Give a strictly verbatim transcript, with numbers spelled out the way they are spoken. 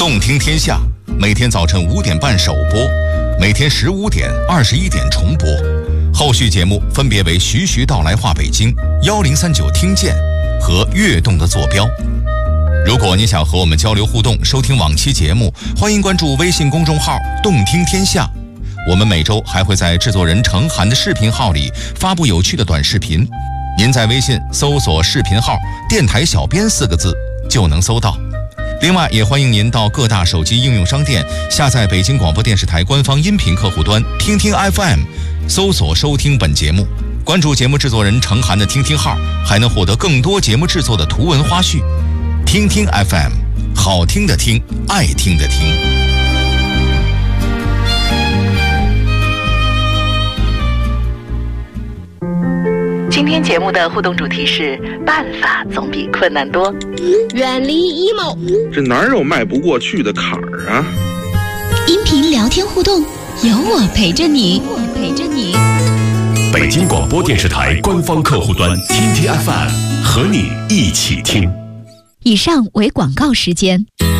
动听天下，每天早晨五点半首播，每天十五点、二十一点重播。后续节目分别为徐徐道来话北京、幺零三九听见和跃动的坐标。如果你想和我们交流互动，收听往期节目，欢迎关注微信公众号动听天下。我们每周还会在制作人程涵的视频号里发布有趣的短视频，您在微信搜索视频号电台小编四个字就能搜到。另外也欢迎您到各大手机应用商店下载北京广播电视台官方音频客户端听听 F M， 搜索收听本节目。关注节目制作人程涵的听听号，还能获得更多节目制作的图文花絮。听听 F M， 好听的听，爱听的听。 今天节目的互动主题是办法总比困难多， 远离 emo， 这哪有迈不过去的坎儿啊？ 音频聊天互动，有我陪着你，我陪着你。 北京广播电视台官方客户端听听 F M， 和你一起听。 以上为广告时间。